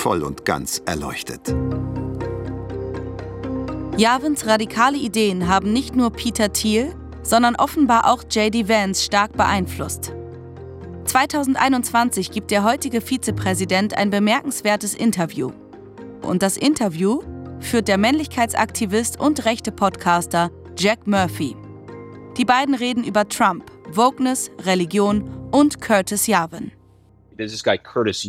voll und ganz erleuchtet. Yavins radikale Ideen haben nicht nur Peter Thiel, sondern offenbar auch J.D. Vance stark beeinflusst. 2021 gibt der heutige Vizepräsident ein bemerkenswertes Interview. Und das Interview führt der Männlichkeitsaktivist und rechte Podcaster Jack Murphy. Die beiden reden über Trump, Wokeness, Religion und Curtis Yarvin. Dieser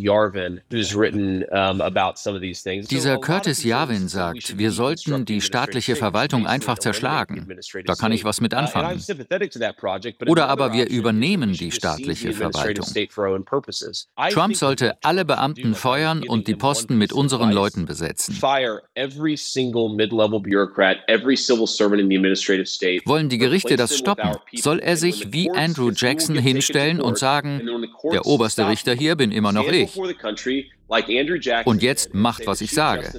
Curtis Yarvin sagt, wir sollten die staatliche Verwaltung einfach zerschlagen. Da kann ich was mit anfangen. Oder aber wir übernehmen die staatliche Verwaltung. Trump sollte alle Beamten feuern und die Posten mit unseren Leuten besetzen. Wollen die Gerichte das stoppen, soll er sich wie Andrew Jackson hinstellen und sagen, der oberste Richter hier bin immer noch ich. Und jetzt macht, was ich sage.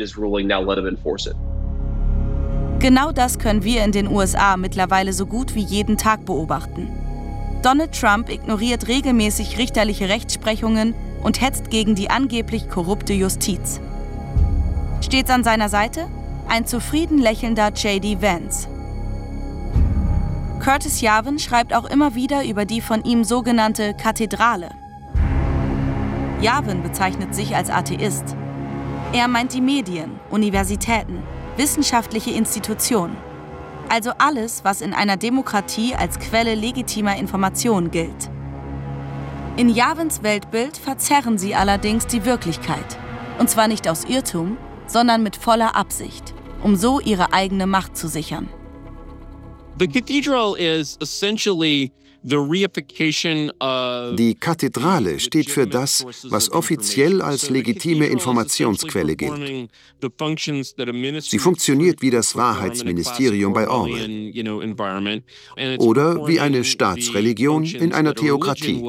Genau das können wir in den USA mittlerweile so gut wie jeden Tag beobachten. Donald Trump ignoriert regelmäßig richterliche Rechtsprechungen und hetzt gegen die angeblich korrupte Justiz. Stets an seiner Seite ein zufrieden lächelnder J.D. Vance. Curtis Yarvin schreibt auch immer wieder über die von ihm sogenannte Kathedrale. Yarvin bezeichnet sich als Atheist. Er meint die Medien, Universitäten, wissenschaftliche Institutionen. Also alles, was in einer Demokratie als Quelle legitimer Information gilt. In Yarvins Weltbild verzerren sie allerdings die Wirklichkeit. Und zwar nicht aus Irrtum, sondern mit voller Absicht, um so ihre eigene Macht zu sichern. The cathedral is essentially Die Kathedrale steht für das, was offiziell als legitime Informationsquelle gilt. Sie funktioniert wie das Wahrheitsministerium bei Orwell oder wie eine Staatsreligion in einer Theokratie.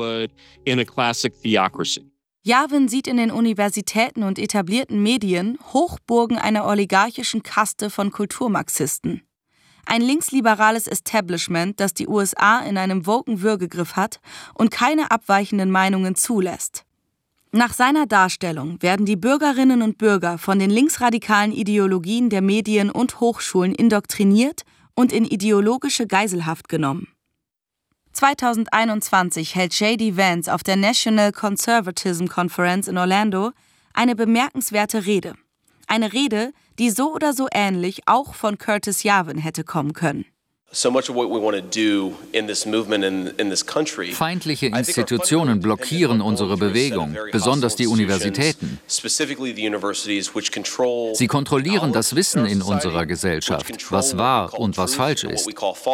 Yarvin sieht in den Universitäten und etablierten Medien Hochburgen einer oligarchischen Kaste von Kulturmarxisten. Ein linksliberales Establishment, das die USA in einem woken Würgegriff hat und keine abweichenden Meinungen zulässt. Nach seiner Darstellung werden die Bürgerinnen und Bürger von den linksradikalen Ideologien der Medien und Hochschulen indoktriniert und in ideologische Geiselhaft genommen. 2021 hält J.D. Vance auf der National Conservatism Conference in Orlando eine bemerkenswerte Rede. Eine Rede, die so oder so ähnlich auch von Curtis Yarvin hätte kommen können. Feindliche Institutionen blockieren unsere Bewegung, besonders die Universitäten. Sie kontrollieren das Wissen in unserer Gesellschaft, was wahr und was falsch ist.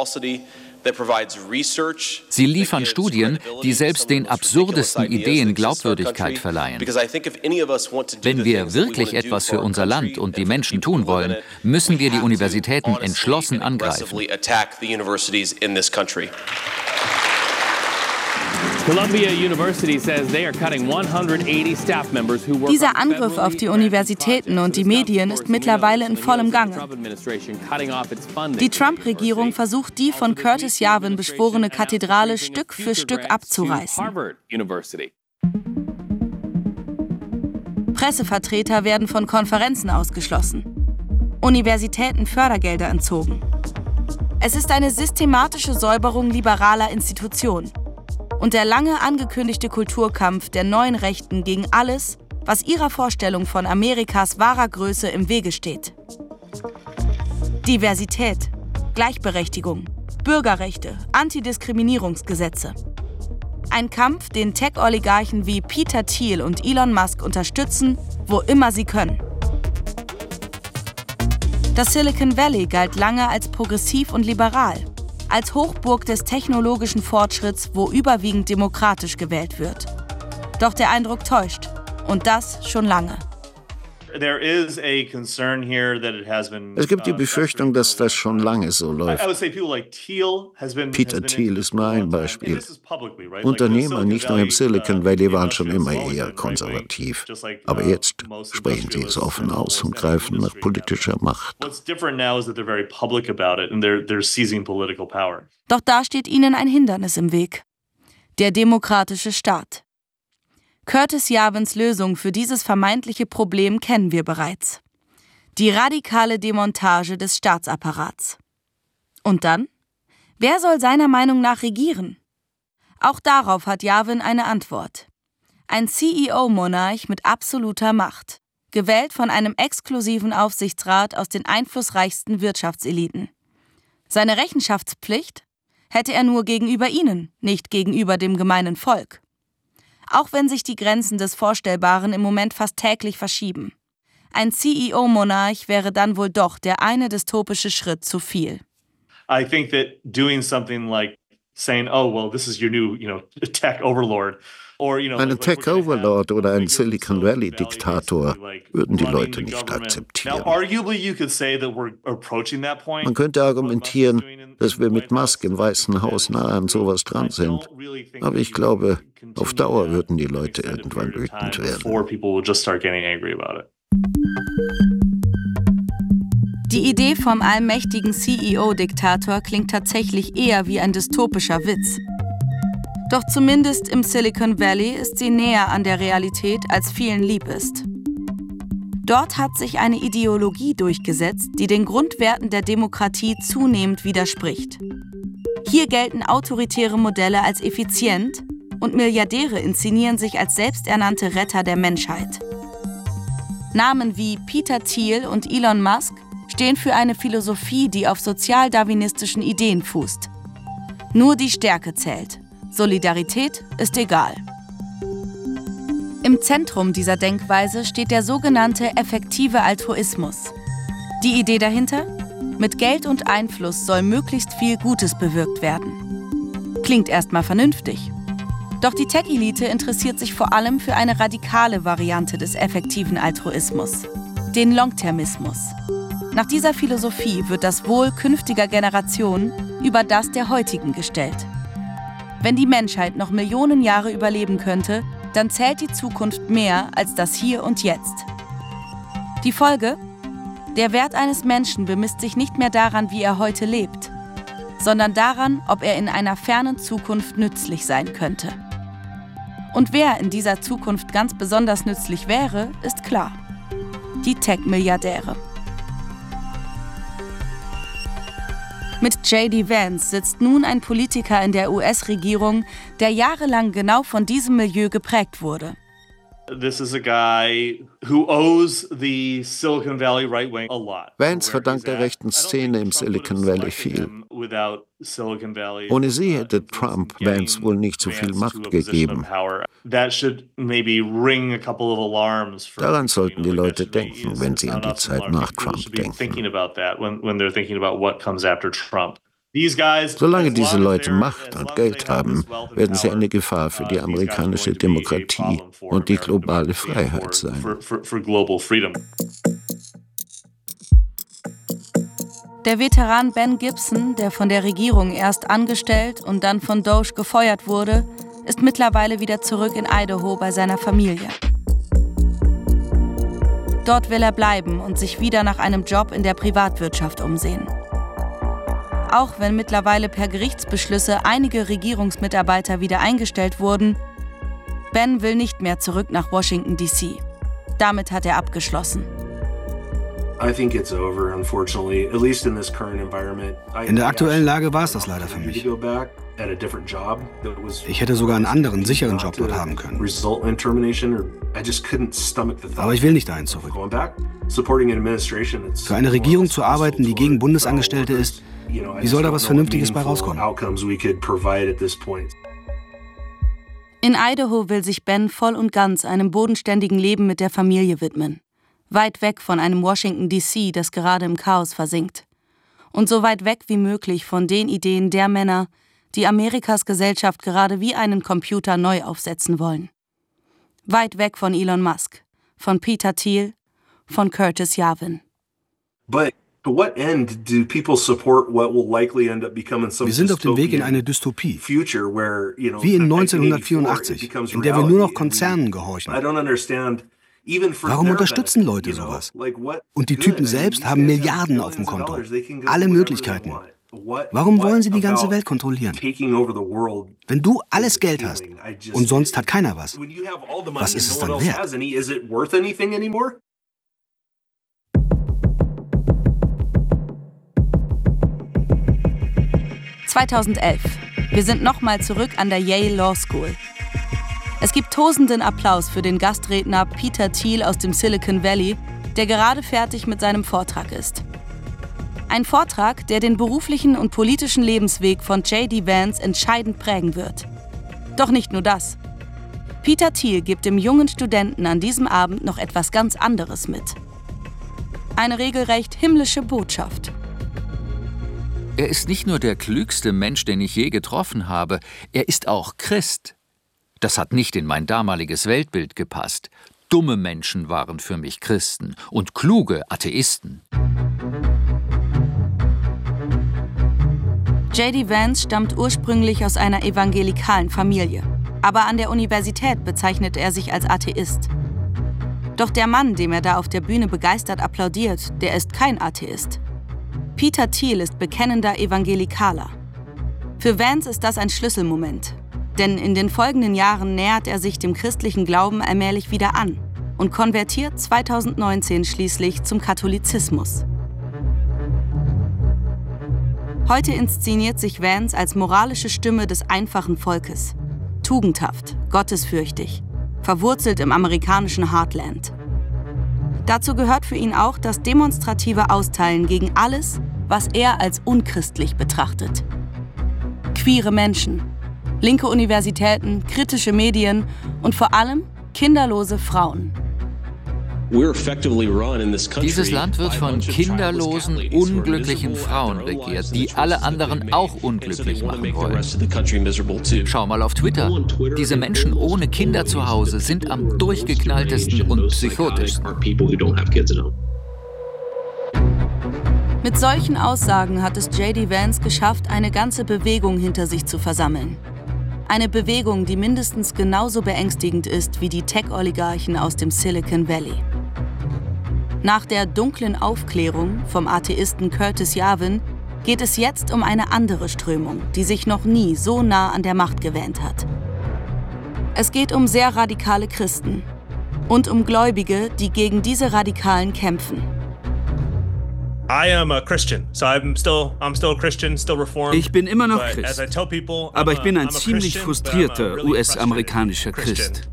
Sie liefern Studien, die selbst den absurdesten Ideen Glaubwürdigkeit verleihen. Wenn wir wirklich etwas für unser Land und die Menschen tun wollen, müssen wir die Universitäten entschlossen angreifen. Dieser Angriff auf die Universitäten und die Medien ist mittlerweile in vollem Gange. Die Trump-Regierung versucht, die von Curtis Yarvin beschworene Kathedrale Stück für Stück abzureißen. Pressevertreter werden von Konferenzen ausgeschlossen. Universitäten Fördergelder entzogen. Es ist eine systematische Säuberung liberaler Institutionen. Und der lange angekündigte Kulturkampf der neuen Rechten gegen alles, was ihrer Vorstellung von Amerikas wahrer Größe im Wege steht. Diversität, Gleichberechtigung, Bürgerrechte, Antidiskriminierungsgesetze. Ein Kampf, den Tech-Oligarchen wie Peter Thiel und Elon Musk unterstützen, wo immer sie können. Das Silicon Valley galt lange als progressiv und liberal, als Hochburg des technologischen Fortschritts, wo überwiegend demokratisch gewählt wird. Doch der Eindruck täuscht. Und das schon lange. Es gibt die Befürchtung, dass das schon lange so läuft. Peter Thiel ist nur ein Beispiel. Unternehmer nicht nur im Silicon Valley waren schon immer eher konservativ. Aber jetzt sprechen sie es offen aus und greifen nach politischer Macht. Doch da steht ihnen ein Hindernis im Weg. Der demokratische Staat. Curtis Yarvins Lösung für dieses vermeintliche Problem kennen wir bereits. Die radikale Demontage des Staatsapparats. Und dann? Wer soll seiner Meinung nach regieren? Auch darauf hat Yarvin eine Antwort. Ein CEO-Monarch mit absoluter Macht, gewählt von einem exklusiven Aufsichtsrat aus den einflussreichsten Wirtschaftseliten. Seine Rechenschaftspflicht hätte er nur gegenüber ihnen, nicht gegenüber dem gemeinen Volk. Auch wenn sich die Grenzen des Vorstellbaren im Moment fast täglich verschieben. Ein CEO-Monarch wäre dann wohl doch der eine dystopische Schritt zu viel. I think that doing something like saying, oh, well, this is your new, tech overlord. Einen Tech-Overlord oder einen Silicon Valley-Diktator würden die Leute nicht akzeptieren. Man könnte argumentieren, dass wir mit Musk im Weißen Haus nahe an sowas dran sind. Aber ich glaube, auf Dauer würden die Leute irgendwann wütend werden. Die Idee vom allmächtigen CEO-Diktator klingt tatsächlich eher wie ein dystopischer Witz. Doch zumindest im Silicon Valley ist sie näher an der Realität, als vielen lieb ist. Dort hat sich eine Ideologie durchgesetzt, die den Grundwerten der Demokratie zunehmend widerspricht. Hier gelten autoritäre Modelle als effizient und Milliardäre inszenieren sich als selbsternannte Retter der Menschheit. Namen wie Peter Thiel und Elon Musk stehen für eine Philosophie, die auf sozialdarwinistischen Ideen fußt. Nur die Stärke zählt. Solidarität ist egal. Im Zentrum dieser Denkweise steht der sogenannte effektive Altruismus. Die Idee dahinter? Mit Geld und Einfluss soll möglichst viel Gutes bewirkt werden. Klingt erstmal vernünftig. Doch die Tech-Elite interessiert sich vor allem für eine radikale Variante des effektiven Altruismus, den Longtermismus. Nach dieser Philosophie wird das Wohl künftiger Generationen über das der heutigen gestellt. Wenn die Menschheit noch Millionen Jahre überleben könnte, dann zählt die Zukunft mehr als das Hier und Jetzt. Die Folge? Der Wert eines Menschen bemisst sich nicht mehr daran, wie er heute lebt, sondern daran, ob er in einer fernen Zukunft nützlich sein könnte. Und wer in dieser Zukunft ganz besonders nützlich wäre, ist klar. Die Tech-Milliardäre. Mit J.D. Vance sitzt nun ein Politiker in der US-Regierung, der jahrelang genau von diesem Milieu geprägt wurde. Vance verdankt der rechten Szene im Silicon Valley viel. Ohne sie hätte Trump Vance wohl nicht so viel Macht gegeben. Daran sollten die Leute denken, wenn sie an die Zeit nach Trump denken. Solange diese Leute Macht und Geld haben, werden sie eine Gefahr für die amerikanische Demokratie und die globale Freiheit sein. Der Veteran Ben Gibson, der von der Regierung erst angestellt und dann von Doge gefeuert wurde, ist mittlerweile wieder zurück in Idaho bei seiner Familie. Dort will er bleiben und sich wieder nach einem Job in der Privatwirtschaft umsehen. Auch wenn mittlerweile per Gerichtsbeschlüsse einige Regierungsmitarbeiter wieder eingestellt wurden, Ben will nicht mehr zurück nach Washington, D.C. Damit hat er abgeschlossen. In der aktuellen Lage war es das leider für mich. Ich hätte sogar einen anderen, sicheren Job dort haben können. Aber ich will nicht dahin zurück. Für eine Regierung zu arbeiten, die gegen Bundesangestellte ist, wie soll da was Vernünftiges bei rauskommen? In Idaho will sich Ben voll und ganz einem bodenständigen Leben mit der Familie widmen. Weit weg von einem Washington, D.C., das gerade im Chaos versinkt. Und so weit weg wie möglich von den Ideen der Männer, die Amerikas Gesellschaft gerade wie einen Computer neu aufsetzen wollen. Weit weg von Elon Musk, von Peter Thiel, von Curtis Yarvin. Wir sind auf dem Weg in eine Dystopie, wie in 1984, in der wir nur noch Konzernen gehorchen. Warum unterstützen Leute sowas? Und die Typen selbst haben Milliarden auf dem Konto. Alle Möglichkeiten. Warum wollen sie die ganze Welt kontrollieren? Wenn du alles Geld hast und sonst hat keiner was, was ist es dann wert? 2011. Wir sind nochmal zurück an der Yale Law School. Es gibt tosenden Applaus für den Gastredner Peter Thiel aus dem Silicon Valley, der gerade fertig mit seinem Vortrag ist. Ein Vortrag, der den beruflichen und politischen Lebensweg von J.D. Vance entscheidend prägen wird. Doch nicht nur das. Peter Thiel gibt dem jungen Studenten an diesem Abend noch etwas ganz anderes mit. Eine regelrecht himmlische Botschaft. Er ist nicht nur der klügste Mensch, den ich je getroffen habe, er ist auch Christ. Das hat nicht in mein damaliges Weltbild gepasst. Dumme Menschen waren für mich Christen und kluge Atheisten. J.D. Vance stammt ursprünglich aus einer evangelikalen Familie. Aber an der Universität bezeichnete er sich als Atheist. Doch der Mann, dem er da auf der Bühne begeistert applaudiert, der ist kein Atheist. Peter Thiel ist bekennender Evangelikaler. Für Vance ist das ein Schlüsselmoment. Denn in den folgenden Jahren nähert er sich dem christlichen Glauben allmählich wieder an und konvertiert 2019 schließlich zum Katholizismus. Heute inszeniert sich Vance als moralische Stimme des einfachen Volkes. Tugendhaft, gottesfürchtig, verwurzelt im amerikanischen Heartland. Dazu gehört für ihn auch das demonstrative Austeilen gegen alles, was er als unchristlich betrachtet. Queere Menschen, linke Universitäten, kritische Medien und vor allem kinderlose Frauen. Dieses Land wird von kinderlosen, unglücklichen Frauen regiert, die alle anderen auch unglücklich machen wollen. Schau mal auf Twitter. Diese Menschen ohne Kinder zu Hause sind am durchgeknalltesten und psychotischsten. Mit solchen Aussagen hat es J.D. Vance geschafft, eine ganze Bewegung hinter sich zu versammeln. Eine Bewegung, die mindestens genauso beängstigend ist wie die Tech-Oligarchen aus dem Silicon Valley. Nach der dunklen Aufklärung vom Atheisten Curtis Yarvin geht es jetzt um eine andere Strömung, die sich noch nie so nah an der Macht gewähnt hat. Es geht um sehr radikale Christen und um Gläubige, die gegen diese Radikalen kämpfen. Ich bin immer noch Christ, aber ich bin ein ziemlich frustrierter US-amerikanischer Christ.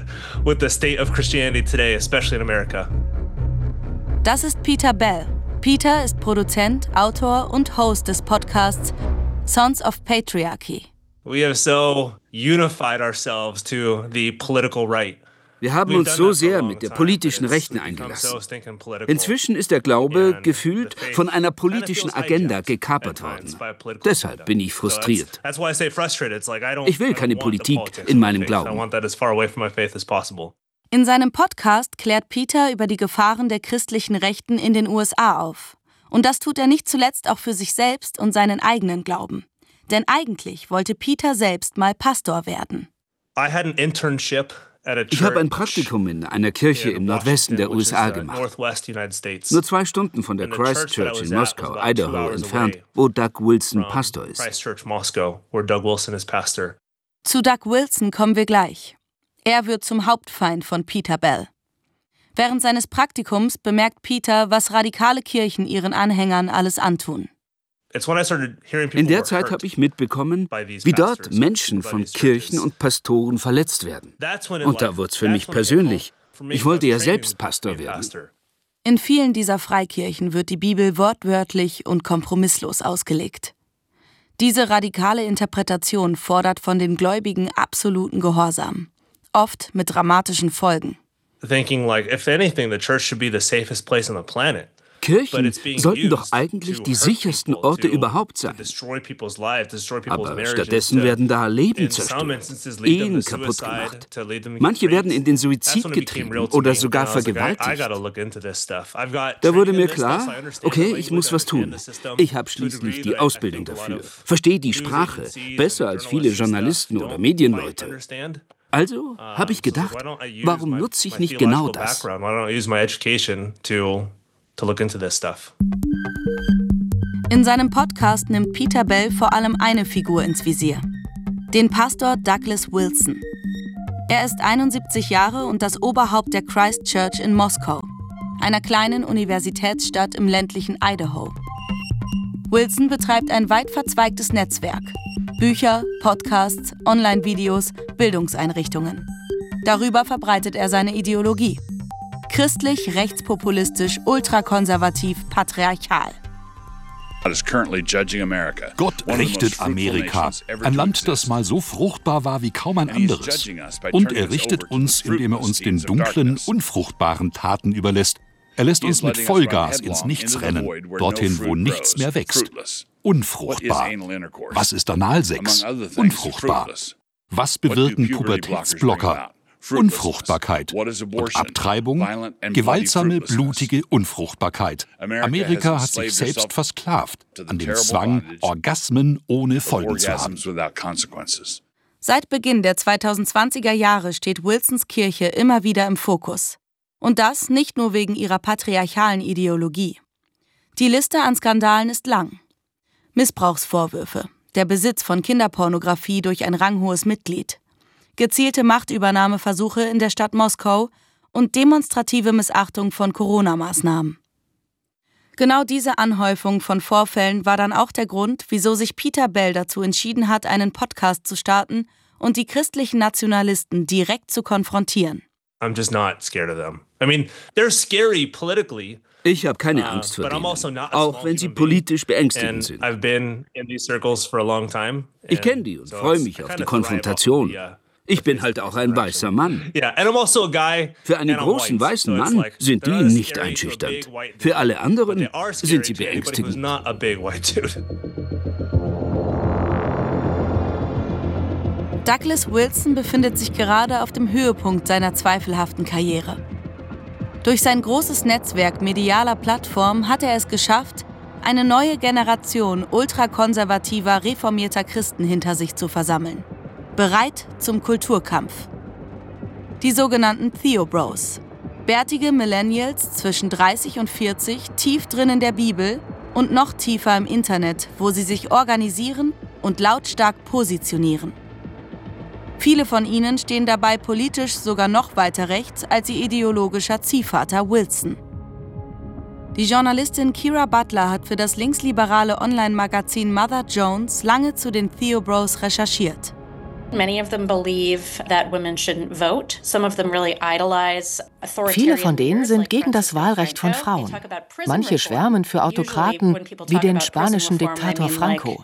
Das ist Peter Bell. Peter ist Produzent, Autor und Host des Podcasts Sons of Patriarchy. We have so unified ourselves to the political right. Wir haben uns so sehr mit der politischen Rechten eingelassen. Inzwischen ist der Glaube gefühlt von einer politischen Agenda gekapert worden. Deshalb bin ich frustriert. Ich will keine Politik in meinem Glauben. In seinem Podcast klärt Peter über die Gefahren der christlichen Rechten in den USA auf. Und das tut er nicht zuletzt auch für sich selbst und seinen eigenen Glauben. Denn eigentlich wollte Peter selbst mal Pastor werden. Ich habe ein Praktikum in einer Kirche im Nordwesten der USA gemacht. Nur 2 Stunden von der Christ Church in Moskau, Idaho, entfernt, wo Doug Wilson Pastor ist. Zu Doug Wilson kommen wir gleich. Er wird zum Hauptfeind von Peter Bell. Während seines Praktikums bemerkt Peter, was radikale Kirchen ihren Anhängern alles antun. In der Zeit habe ich mitbekommen, wie dort Menschen von Kirchen und Pastoren verletzt werden. Und da wurde es für mich persönlich. Ich wollte ja selbst Pastor werden. In vielen dieser Freikirchen wird die Bibel wortwörtlich und kompromisslos ausgelegt. Diese radikale Interpretation fordert von den Gläubigen absoluten Gehorsam, oft mit dramatischen Folgen. Kirchen sollten doch eigentlich die sichersten Orte überhaupt sein. Aber stattdessen werden da Leben zerstört, Ehen kaputt gemacht. Manche werden in den Suizid getrieben oder sogar vergewaltigt. Da wurde mir klar, okay, ich muss was tun. Ich habe schließlich die Ausbildung dafür, verstehe die Sprache besser als viele Journalisten oder Medienleute. Also habe ich gedacht, warum nutze ich nicht genau das? In seinem Podcast nimmt Peter Bell vor allem eine Figur ins Visier: den Pastor Douglas Wilson. Er ist 71 Jahre und das Oberhaupt der Christ Church in Moskau, einer kleinen Universitätsstadt im ländlichen Idaho. Wilson betreibt ein weit verzweigtes Netzwerk: Bücher, Podcasts, Online-Videos, Bildungseinrichtungen. Darüber verbreitet er seine Ideologie: christlich, rechtspopulistisch, ultrakonservativ, patriarchal. Gott richtet Amerika, ein Land, das mal so fruchtbar war wie kaum ein anderes. Und er richtet uns, indem er uns den dunklen, unfruchtbaren Taten überlässt. Er lässt uns mit Vollgas ins Nichts rennen, dorthin, wo nichts mehr wächst. Unfruchtbar. Was ist Analsex? Unfruchtbar. Was bewirken Pubertätsblocker? Unfruchtbarkeit. Und Abtreibung? Gewaltsame, blutige Unfruchtbarkeit. Amerika hat sich selbst versklavt an dem Zwang, Orgasmen ohne Folgen zu haben. Seit Beginn der 2020er Jahre steht Wilsons Kirche immer wieder im Fokus. Und das nicht nur wegen ihrer patriarchalen Ideologie. Die Liste an Skandalen ist lang. Missbrauchsvorwürfe, der Besitz von Kinderpornografie durch ein ranghohes Mitglied, gezielte Machtübernahmeversuche in der Stadt Moskau und demonstrative Missachtung von Corona-Maßnahmen. Genau diese Anhäufung von Vorfällen war dann auch der Grund, wieso sich Peter Bell dazu entschieden hat, einen Podcast zu starten und die christlichen Nationalisten direkt zu konfrontieren. I'm just not scared of them. I mean, they're scary politically. Ich habe keine Angst vor denen, auch wenn sie politisch beängstigend sind. Ich kenne die und freue mich auf die Konfrontation. Ich bin halt auch ein weißer Mann. Für einen großen weißen Mann sind die nicht einschüchternd. Für alle anderen sind sie beängstigend. Douglas Wilson befindet sich gerade auf dem Höhepunkt seiner zweifelhaften Karriere. Durch sein großes Netzwerk medialer Plattformen hat er es geschafft, eine neue Generation ultrakonservativer, reformierter Christen hinter sich zu versammeln. Bereit zum Kulturkampf. Die sogenannten Theo-Bros. Bärtige Millennials zwischen 30 und 40, tief drin in der Bibel und noch tiefer im Internet, wo sie sich organisieren und lautstark positionieren. Viele von ihnen stehen dabei politisch sogar noch weiter rechts als ihr ideologischer Ziehvater Wilson. Die Journalistin Kira Butler hat für das linksliberale Online-Magazin Mother Jones lange zu den Theo-Bros recherchiert. Viele von denen sind gegen das Wahlrecht von Frauen. Manche schwärmen für Autokraten wie den spanischen Diktator Franco.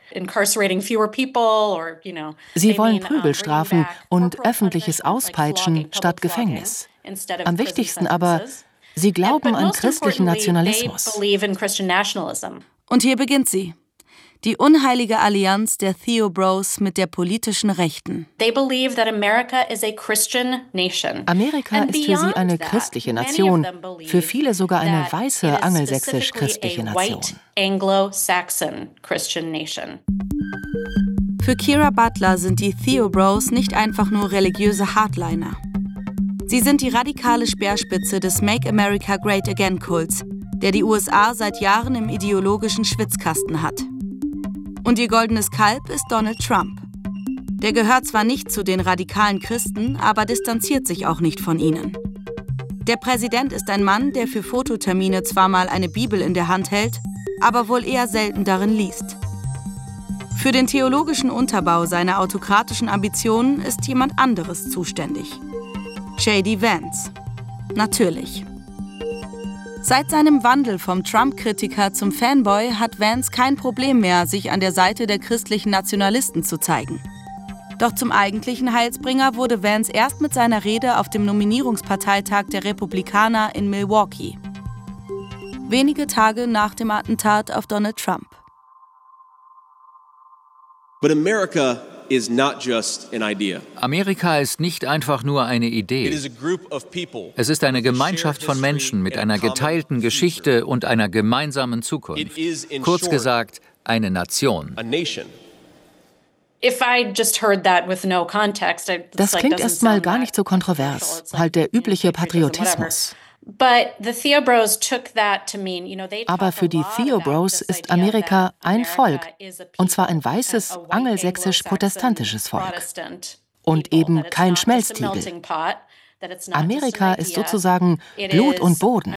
Sie wollen Prügelstrafen und öffentliches Auspeitschen statt Gefängnis. Am wichtigsten aber, sie glauben an christlichen Nationalismus. Und hier beginnt sie. Die unheilige Allianz der Theo-Bros mit der politischen Rechten. Amerika ist für sie eine christliche Nation, für viele sogar eine weiße angelsächsisch-christliche Nation. Für Kira Butler sind die Theo-Bros nicht einfach nur religiöse Hardliner. Sie sind die radikale Speerspitze des Make America Great Again-Kults, der die USA seit Jahren im ideologischen Schwitzkasten hat. Und ihr goldenes Kalb ist Donald Trump. Der gehört zwar nicht zu den radikalen Christen, aber distanziert sich auch nicht von ihnen. Der Präsident ist ein Mann, der für Fototermine zwar mal eine Bibel in der Hand hält, aber wohl eher selten darin liest. Für den theologischen Unterbau seiner autokratischen Ambitionen ist jemand anderes zuständig. J.D. Vance. Natürlich. Seit seinem Wandel vom Trump-Kritiker zum Fanboy hat Vance kein Problem mehr, sich an der Seite der christlichen Nationalisten zu zeigen. Doch zum eigentlichen Heilsbringer wurde Vance erst mit seiner Rede auf dem Nominierungsparteitag der Republikaner in Milwaukee. Wenige Tage nach dem Attentat auf Donald Trump. But America is not just an idea. Amerika ist nicht einfach nur eine Idee. Es ist eine Gemeinschaft von Menschen mit einer geteilten Geschichte und einer gemeinsamen Zukunft. Kurz gesagt, eine Nation. Das klingt erstmal gar nicht so kontrovers, halt der übliche Patriotismus. Aber für die Theo Bros ist Amerika ein Volk, und zwar ein weißes, angelsächsisch-protestantisches Volk. Und eben kein Schmelztiegel. Amerika ist sozusagen Blut und Boden.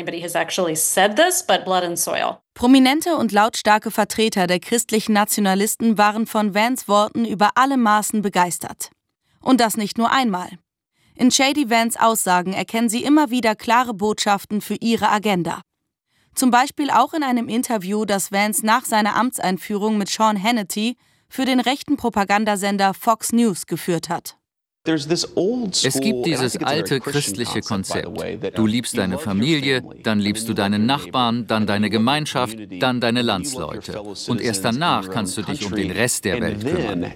Prominente und lautstarke Vertreter der christlichen Nationalisten waren von Vance Worten über alle Maßen begeistert. Und das nicht nur einmal. In J.D. Vance Aussagen erkennen sie immer wieder klare Botschaften für ihre Agenda. Zum Beispiel auch in einem Interview, das Vance nach seiner Amtseinführung mit Sean Hannity für den rechten Propagandasender Fox News geführt hat. Es gibt dieses alte christliche Konzept. Du liebst deine Familie, dann liebst du deinen Nachbarn, dann deine Gemeinschaft, dann deine Landsleute. Und erst danach kannst du dich um den Rest der Welt kümmern.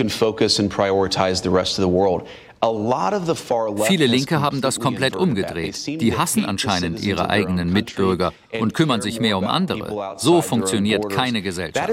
Viele Linke haben das komplett umgedreht. Die hassen anscheinend ihre eigenen Mitbürger und kümmern sich mehr um andere. So funktioniert keine Gesellschaft.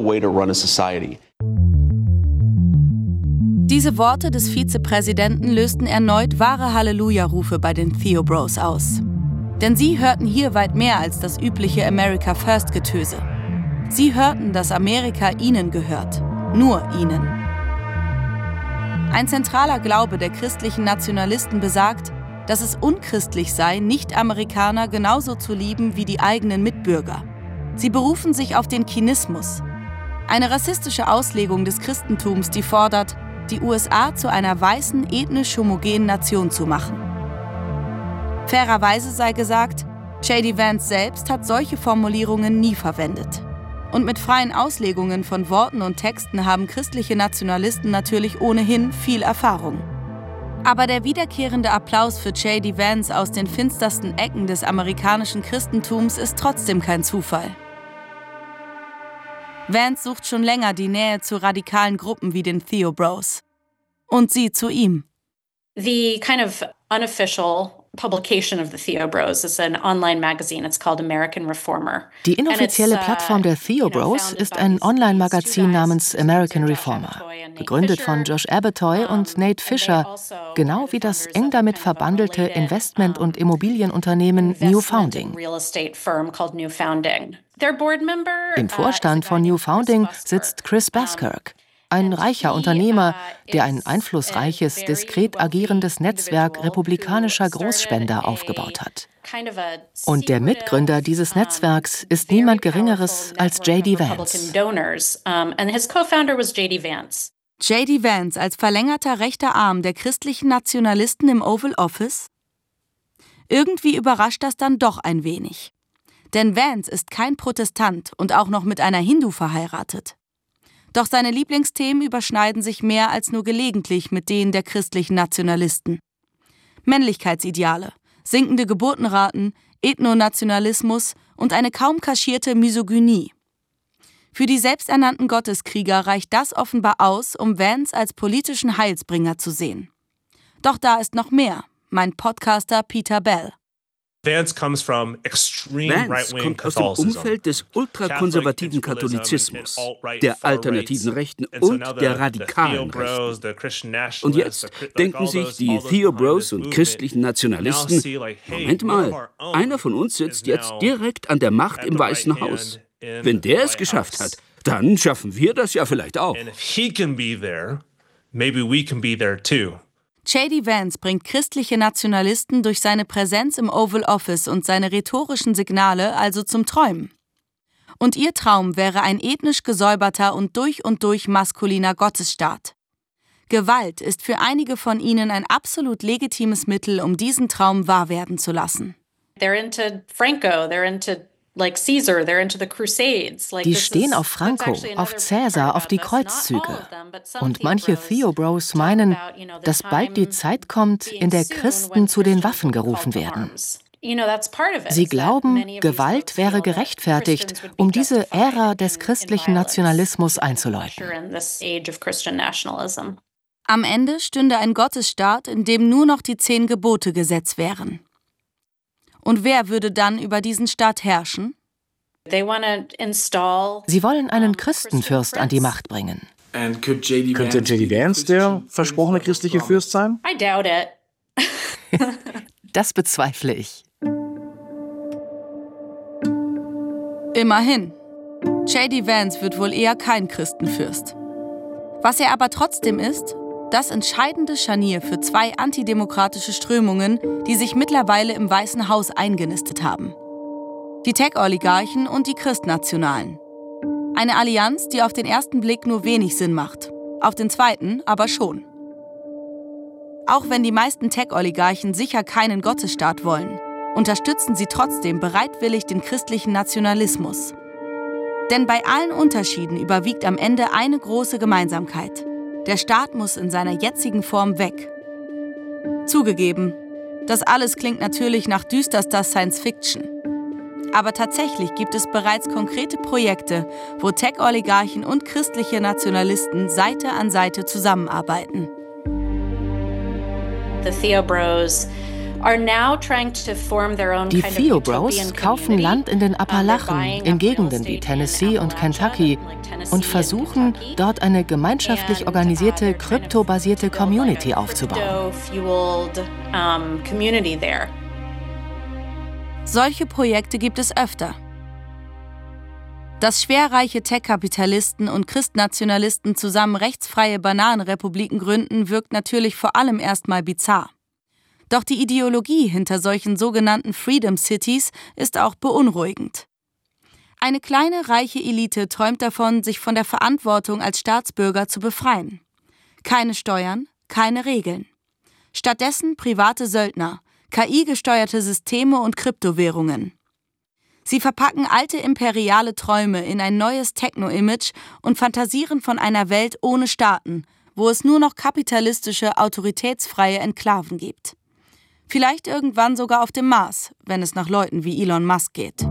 Diese Worte des Vizepräsidenten lösten erneut wahre Halleluja-Rufe bei den Theo Bros aus. Denn sie hörten hier weit mehr als das übliche America-First-Getöse. Sie hörten, dass Amerika ihnen gehört. Nur ihnen. Ein zentraler Glaube der christlichen Nationalisten besagt, dass es unchristlich sei, Nicht-Amerikaner genauso zu lieben wie die eigenen Mitbürger. Sie berufen sich auf den Kinismus, eine rassistische Auslegung des Christentums, die fordert, die USA zu einer weißen, ethnisch homogenen Nation zu machen. Fairerweise sei gesagt, J.D. Vance selbst hat solche Formulierungen nie verwendet. Und mit freien Auslegungen von Worten und Texten haben christliche Nationalisten natürlich ohnehin viel Erfahrung. Aber der wiederkehrende Applaus für J.D. Vance aus den finstersten Ecken des amerikanischen Christentums ist trotzdem kein Zufall. Vance sucht schon länger die Nähe zu radikalen Gruppen wie den Theo Bros. Und sie zu ihm. The kind of unofficial publication of the Theo Bros is an online magazine. It's called American Reformer. Die inoffizielle Plattform der Theo Bros ist ein Online-Magazin namens American Reformer, gegründet von Josh Abbotoy und Nate Fisher, genau wie das eng damit verbandelte Investment- und Immobilienunternehmen New Founding. Im Vorstand von New Founding sitzt Chris Baskirk, ein reicher Unternehmer, der ein einflussreiches, diskret agierendes Netzwerk republikanischer Großspender aufgebaut hat. Und der Mitgründer dieses Netzwerks ist niemand Geringeres als J.D. Vance. J.D. Vance als verlängerter rechter Arm der christlichen Nationalisten im Oval Office? Irgendwie überrascht das dann doch ein wenig. Denn Vance ist kein Protestant und auch noch mit einer Hindu verheiratet. Doch seine Lieblingsthemen überschneiden sich mehr als nur gelegentlich mit denen der christlichen Nationalisten. Männlichkeitsideale, sinkende Geburtenraten, Ethnonationalismus und eine kaum kaschierte Misogynie. Für die selbsternannten Gotteskrieger reicht das offenbar aus, um Vance als politischen Heilsbringer zu sehen. Doch da ist noch mehr, meint Podcaster Peter Bell. Vance kommt aus dem Umfeld des ultrakonservativen Katholizismus, der alternativen Rechten und der radikalen Rechten. Und jetzt denken sich die Theo Bros und christlichen Nationalisten, Moment mal, einer von uns sitzt jetzt direkt an der Macht im Weißen Haus. Wenn der es geschafft hat, dann schaffen wir das ja vielleicht auch. J.D. Vance bringt christliche Nationalisten durch seine Präsenz im Oval Office und seine rhetorischen Signale also zum Träumen. Und ihr Traum wäre ein ethnisch gesäuberter und durch maskuliner Gottesstaat. Gewalt ist für einige von ihnen ein absolut legitimes Mittel, um diesen Traum wahr werden zu lassen. Die stehen auf Franco, auf Cäsar, auf die Kreuzzüge. Und manche Theo Bros meinen, dass bald die Zeit kommt, in der Christen zu den Waffen gerufen werden. Sie glauben, Gewalt wäre gerechtfertigt, um diese Ära des christlichen Nationalismus einzuläuten. Am Ende stünde ein Gottesstaat, in dem nur noch die 10 Gebote Gesetz wären. Und wer würde dann über diesen Staat herrschen? Sie wollen einen Christenfürst an die Macht bringen. Könnte J.D. Vance der versprochene christliche Fürst sein? Das bezweifle ich. Immerhin. J.D. Vance wird wohl eher kein Christenfürst. Was er aber trotzdem ist, das entscheidende Scharnier für 2 antidemokratische Strömungen, die sich mittlerweile im Weißen Haus eingenistet haben. Die Tech-Oligarchen und die Christnationalen. Eine Allianz, die auf den ersten Blick nur wenig Sinn macht, auf den zweiten aber schon. Auch wenn die meisten Tech-Oligarchen sicher keinen Gottesstaat wollen, unterstützen sie trotzdem bereitwillig den christlichen Nationalismus. Denn bei allen Unterschieden überwiegt am Ende eine große Gemeinsamkeit. Der Staat muss in seiner jetzigen Form weg. Zugegeben, das alles klingt natürlich nach düsterster Science-Fiction. Aber tatsächlich gibt es bereits konkrete Projekte, wo Tech-Oligarchen und christliche Nationalisten Seite an Seite zusammenarbeiten. Die Theo Bros kaufen Land in den Appalachen, in Gegenden wie Tennessee und Kentucky und versuchen, dort eine gemeinschaftlich organisierte, kryptobasierte Community aufzubauen. Solche Projekte gibt es öfter. Dass schwerreiche Tech-Kapitalisten und Christnationalisten zusammen rechtsfreie Bananenrepubliken gründen, wirkt natürlich vor allem erstmal bizarr. Doch die Ideologie hinter solchen sogenannten Freedom Cities ist auch beunruhigend. Eine kleine, reiche Elite träumt davon, sich von der Verantwortung als Staatsbürger zu befreien. Keine Steuern, keine Regeln. Stattdessen private Söldner, KI-gesteuerte Systeme und Kryptowährungen. Sie verpacken alte imperiale Träume in ein neues Techno-Image und fantasieren von einer Welt ohne Staaten, wo es nur noch kapitalistische, autoritätsfreie Enklaven gibt. Vielleicht irgendwann sogar auf dem Mars, wenn es nach Leuten wie Elon Musk geht.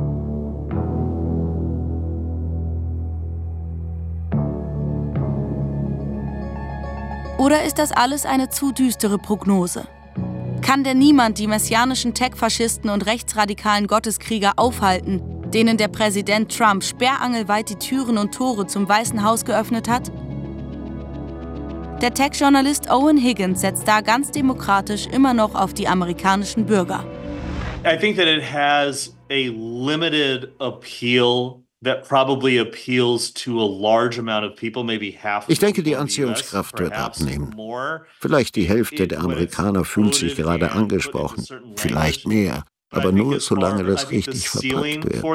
Oder ist das alles eine zu düstere Prognose? Kann denn niemand die messianischen Tech-Faschisten und rechtsradikalen Gotteskrieger aufhalten, denen der Präsident Trump sperrangelweit die Türen und Tore zum Weißen Haus geöffnet hat? Der Tech-Journalist Owen Higgins setzt da ganz demokratisch immer noch auf die amerikanischen Bürger. I think that it has a limited appeal that probably appeals to a large amount of people, maybe half. Ich denke, die Anziehungskraft wird abnehmen. Vielleicht die Hälfte der Amerikaner fühlt sich gerade angesprochen, vielleicht mehr, aber nur solange das richtig verpackt wird.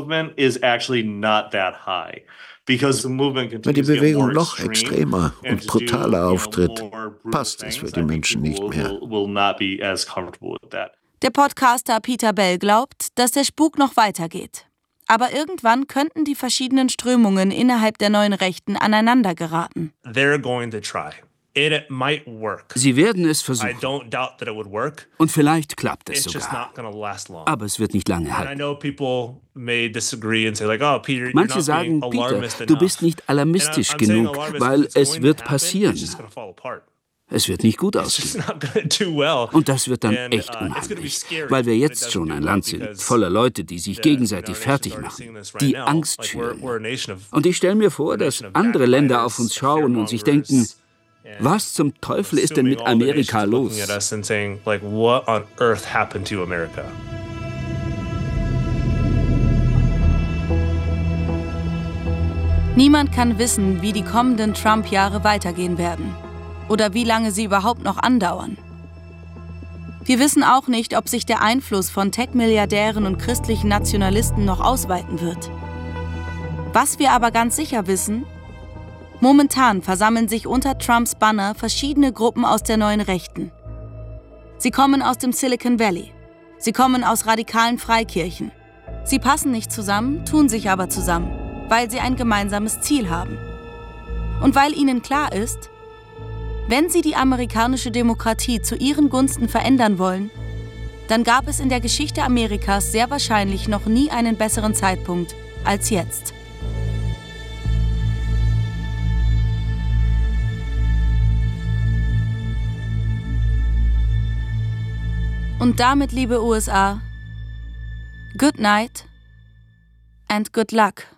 Wenn die Bewegung noch extremer und brutaler auftritt, passt es für die Menschen nicht mehr. Der Podcaster Peter Bell glaubt, dass der Spuk noch weitergeht. Aber irgendwann könnten die verschiedenen Strömungen innerhalb der neuen Rechten aneinander geraten. Sie werden es versuchen. Und vielleicht klappt es sogar. Aber es wird nicht lange halten. Manche sagen, Peter, du bist nicht alarmistisch genug, weil es wird passieren. Es wird nicht gut aussehen. Und das wird dann echt unheimlich, weil wir jetzt schon ein Land sind, voller Leute, die sich gegenseitig fertig machen, die Angst schüren. Und ich stelle mir vor, dass andere Länder auf uns schauen und sich denken, was zum Teufel ist denn mit Amerika los? Niemand kann wissen, wie die kommenden Trump-Jahre weitergehen werden. Oder wie lange sie überhaupt noch andauern. Wir wissen auch nicht, ob sich der Einfluss von Tech-Milliardären und christlichen Nationalisten noch ausweiten wird. Was wir aber ganz sicher wissen: Momentan versammeln sich unter Trumps Banner verschiedene Gruppen aus der neuen Rechten. Sie kommen aus dem Silicon Valley. Sie kommen aus radikalen Freikirchen. Sie passen nicht zusammen, tun sich aber zusammen, weil sie ein gemeinsames Ziel haben. Und weil ihnen klar ist, wenn sie die amerikanische Demokratie zu ihren Gunsten verändern wollen, dann gab es in der Geschichte Amerikas sehr wahrscheinlich noch nie einen besseren Zeitpunkt als jetzt. Und damit, liebe USA, good night and good luck.